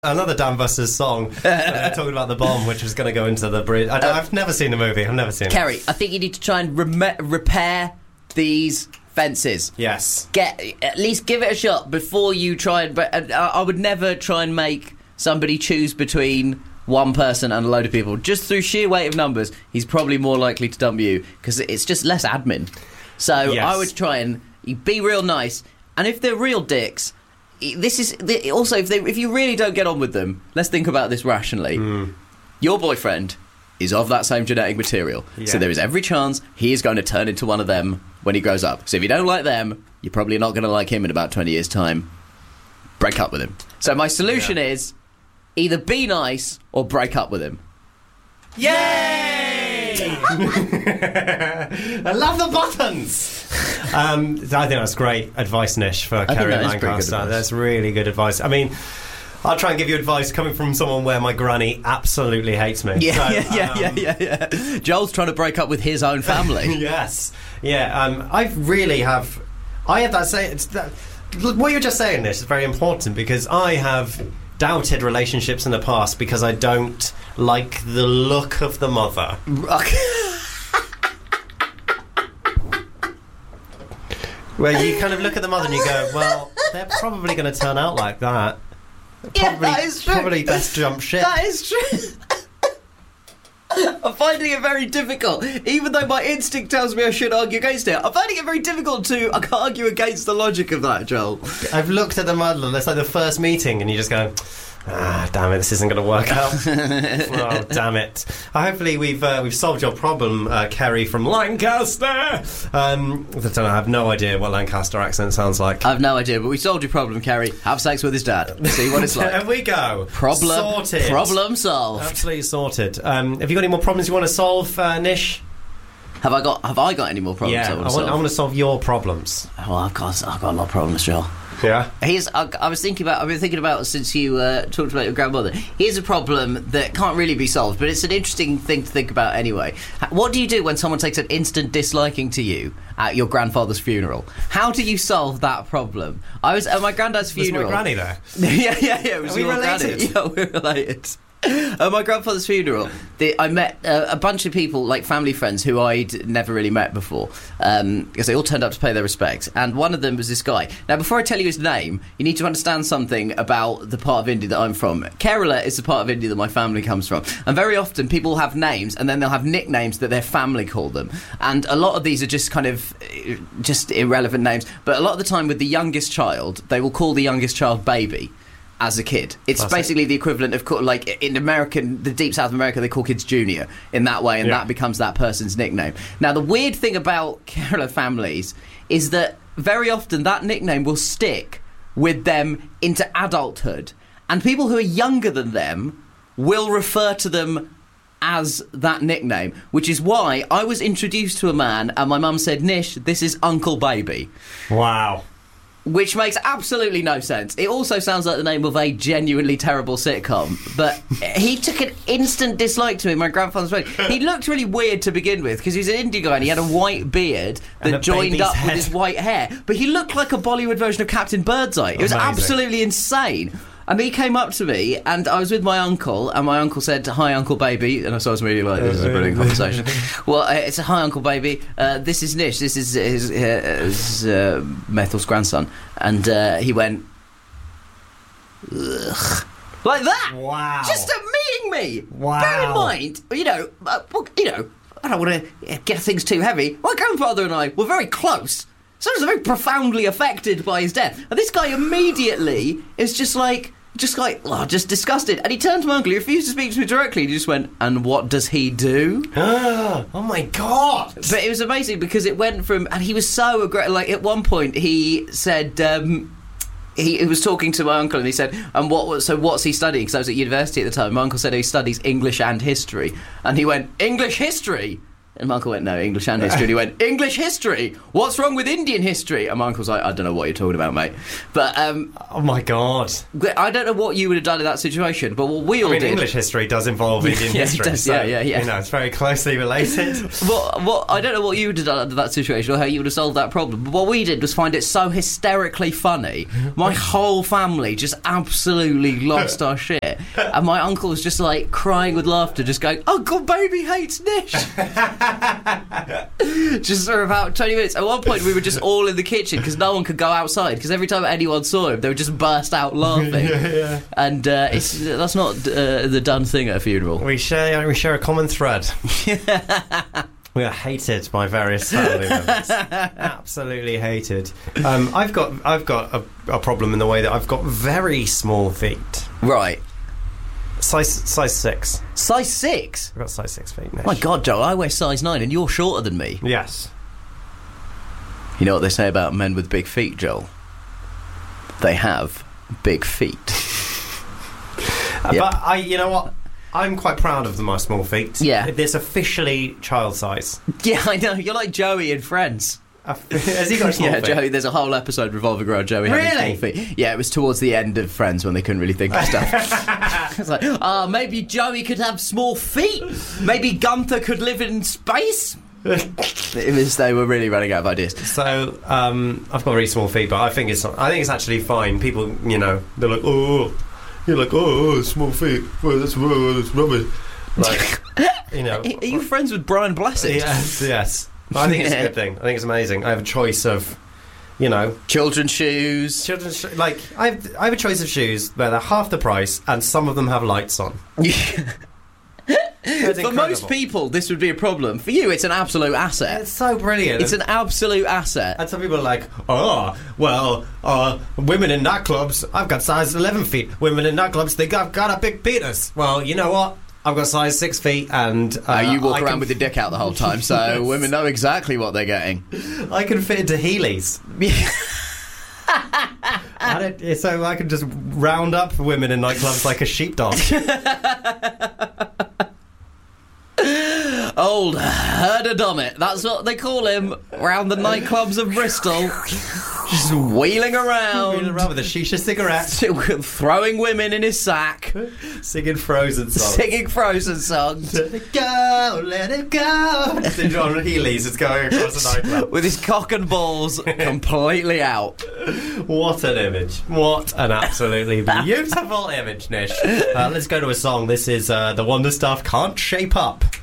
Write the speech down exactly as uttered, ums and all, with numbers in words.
Another Dan Busters song uh, talking about the bomb which was going to go into the bridge. I don't, I've never seen the movie. I've never seen it. Kerry, I think you need to try and rem- repair these fences. Yes. Get at least give it a shot before you try and. But uh, I would never try and make somebody choose between one person and a load of people. Just through sheer weight of numbers, he's probably more likely to dump you because it's just less admin. So yes. I would try and be real nice. And if they're real dicks. This is also if they if you really don't get on with them, let's think about this rationally. Mm. Your boyfriend is of that same genetic material, yeah. So there is every chance he is going to turn into one of them when he grows up. So if you don't like them, you're probably not going to like him in about twenty years' time. Break up with him. So my solution yeah. is either be nice or break up with him. Yay! I love the buttons. Um, I think that's great advice, Nish, for Kerry Lancaster. That's really good advice. I mean, I'll try and give you advice coming from someone where my granny absolutely hates me. Yeah, so, yeah, yeah, um, yeah, yeah, yeah. Joel's trying to break up with his own family. Yes, yeah. Um, I really have. I have that say. It's that, what you're just saying, Nish, is very important because I have doubted relationships in the past because I don't like the look of the mother. Where you kind of look at the mother and you go, well, they're probably going to turn out like that. Probably, yeah, that is true. Probably best jump ship. That is true. I'm finding it very difficult. Even though my instinct tells me I should argue against it, I'm finding it very difficult to argue against the logic of that, Joel. I've looked at the mother, and it's like the first meeting, and you just go... Ah, damn it! This isn't going to work out. Oh, damn it! Uh, hopefully, we've uh, we've solved your problem, uh, Kerry from Lancaster. Um, I don't know. I have no idea what Lancaster accent sounds like. I have no idea, but we solved your problem, Kerry. Have sex with his dad. See what it's like. There we go. Problem sorted. Problem solved. Absolutely sorted. Um, have you got any more problems you want to solve, uh, Nish? Have I got Have I got any more problems? Yeah, I want, I want, I want to solve your problems. Well, I've got I've got a lot of problems, Joel. Yeah. Here's, I, I was thinking about. I've been thinking about since you uh, talked about your grandmother. Here's a problem that can't really be solved, but it's an interesting thing to think about anyway. What do you do when someone takes an instant disliking to you at your grandfather's funeral? How do you solve that problem? I was at my granddad's funeral. Was my granny there? yeah, yeah, yeah. It was Are we your related? Granny. Yeah, we're related. At my grandfather's funeral, the, I met uh, a bunch of people, like family friends, who I'd never really met before, um, because they all turned up to pay their respects. And one of them was this guy. Now, before I tell you his name, you need to understand something about the part of India that I'm from. Kerala is the part of India that my family comes from. And very often, people have names, and then they'll have nicknames that their family call them. And a lot of these are just kind of uh, just irrelevant names. But a lot of the time, with the youngest child, they will call the youngest child baby. As a kid, it's Classic. Basically the equivalent of like in American, the deep South America, they call kids Junior in that way, and yeah. that becomes that person's nickname. Now, the weird thing about Kerala families is that very often that nickname will stick with them into adulthood, and people who are younger than them will refer to them as that nickname, which is why I was introduced to a man, and my mum said, "Nish, this is Uncle Baby." Wow. Which makes absolutely no sense. It also sounds like the name of a genuinely terrible sitcom. But he took an instant dislike to me, my grandfather's wedding. He looked really weird to begin with, because he was an Indian guy and he had a white beard that joined up head. with his white hair. But he looked like a Bollywood version of Captain Birdseye. It was Amazing. absolutely insane. And he came up to me, and I was with my uncle, and my uncle said, "Hi, Uncle Baby," and so I was really like, "This is a brilliant conversation." Well, uh, it's a "Hi, Uncle Baby. Uh, this is Nish. This is his, uh, his uh, Methel's grandson," and uh, he went, "Ugh," like that. Wow! Just at meeting me. Wow! Bear in mind, you know, uh, you know, I don't want to get things too heavy. My grandfather and I were very close. So I was very profoundly affected by his death. And this guy immediately is just like, just like, oh, just disgusted. And he turned to my uncle, he refused to speak to me directly, and he just went, "And what does he do?" Oh my God! But it was amazing because it went from, and he was so aggressive, like at one point he said, um, he, he was talking to my uncle and he said, "And what? So what's he studying?" Because I was at university at the time. My uncle said he studies English and history. And he went, "English history?" And my uncle went, no, English and history. And he went, English history? What's wrong with Indian history? And my uncle's like, I don't know what you're talking about, mate. But, um... oh, my God. I don't know what you would have done in that situation, but what we all I mean, did... English history does involve Indian yeah, history. It does, so, yeah, yeah, yeah. You know, it's very closely related. what, what, I don't know what you would have done under that situation or how you would have solved that problem, but what we did was find it so hysterically funny. My whole family just absolutely lost our shit. And my uncle was just, like, crying with laughter, just going, Uncle Baby hates Nish! Just for about twenty minutes. At one point, we were just all in the kitchen because no one could go outside, because every time anyone saw him, they would just burst out laughing. yeah, yeah. And uh, it's, that's not uh, the done thing at a funeral. We share, we share a common thread. We are hated by various family members. Absolutely hated. Um, I've got I've got a, a problem in the way that I've got very small feet. Right. Size size six. Size six? I've got size six feet. Nish. My God, Joe, I wear size nine and you're shorter than me. Yes. You know what they say about men with big feet, Joel? They have big feet. uh, Yep. But I, you know what? I'm quite proud of my small feet. Yeah. It's officially child size. Yeah, I know. You're like Joey in Friends. Has he got small Yeah, feet? Joey. There's a whole episode revolving around Joey having Really? small feet. Yeah, it was towards the end of Friends when they couldn't really think of stuff. It's like, ah, oh, maybe Joey could have small feet. Maybe Gunther could live in space. It was. They were really running out of ideas. So um, I've got very small feet, but I think it's not, I think it's actually fine. People, you know, they're like, oh, you're like, oh, oh small feet. Oh, that's, oh, that's rubbish. Like, you know, Are you friends with Brian Blessed? Yes, yes. I think it's a good thing. I think it's amazing. I have a choice of, you know, children's shoes. children's sh- like I have, I have a choice of shoes where they're half the price and some of them have lights on. That's For most incredible. people, this would be a problem. For you, it's an absolute asset. It's so brilliant. It's an absolute asset. And some people are like, oh, well, uh, women in nightclubs, I've got size eleven feet. Women in nightclubs, they got, got a big penis. Well, you know what? I've got size six feet and... Uh, Uh, you walk I around can, with your dick out the whole time, so Yes. women know exactly what they're getting. I can fit into Heelys. I don't, so I can just round up women in nightclubs like a sheepdog. Old Herdadomit, that's what they call him, around the nightclubs of Bristol. Just wheeling around. Wheeling around with a shisha cigarette. Throwing women in his sack. Singing Frozen songs. Singing Frozen songs. Let it go, let it go. It's in John Heelys, it's going across the nightclub. With his cock and balls completely out. What an image. What an absolutely beautiful image, Nish. Uh, let's go to a song. This is uh, The Wonder Stuff, Can't Shape Up.